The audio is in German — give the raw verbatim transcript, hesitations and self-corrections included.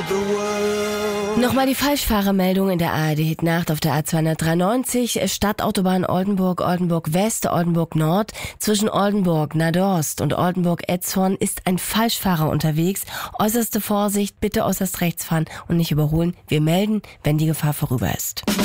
the world. Nochmal die Falschfahrermeldung in der A R D-Hit-Nacht auf der A zweihundertdreiundneunzig, Stadtautobahn Oldenburg, Oldenburg West, Oldenburg Nord. Zwischen Oldenburg, Nadorst und Oldenburg-Etzhorn ist ein Falschfahrer unterwegs. Äußerste Vorsicht, bitte äußerst rechts fahren und nicht überholen. Wir melden, wenn die Gefahr vorüber ist.